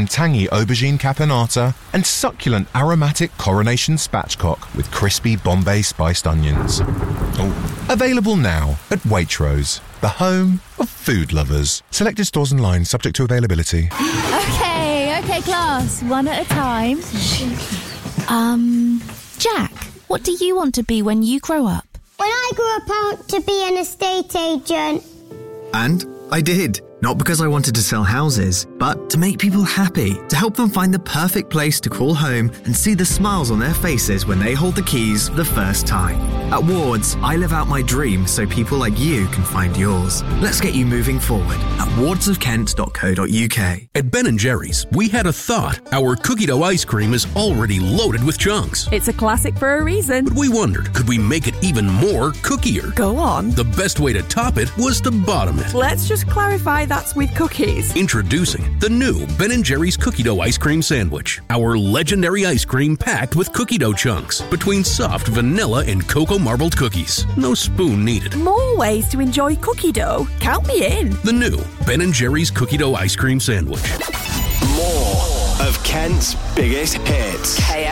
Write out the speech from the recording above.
and tangy aubergine caponata, and succulent aromatic coronation spatchcock with crispy Bombay spiced onions. Oh. Available now at Waitrose, the home of food lovers. Selected stores and lines subject to availability. Okay, class. One at a time. Jack, what do you want to be when you grow up? When I grew up, I want to be an estate agent. And I did. Not because I wanted to sell houses, but to make people happy, to help them find the perfect place to call home and see the smiles on their faces when they hold the keys for the first time. At Wards, I live out my dream so people like you can find yours. Let's get you moving forward at wardsofkent.co.uk. At Ben & Jerry's, we had a thought. Our cookie dough ice cream is already loaded with chunks. It's a classic for a reason. But we wondered, could we make it even more cookier? Go on. The best way to top it was to bottom it. Let's just clarify that's with cookies. Introducing the new Ben & Jerry's Cookie Dough Ice Cream Sandwich. Our legendary ice cream packed with cookie dough chunks between soft vanilla and cocoa marbled cookies. No spoon needed. More ways to enjoy cookie dough. Count me in. The new Ben & Jerry's Cookie Dough Ice Cream Sandwich. More of Kent's biggest hits.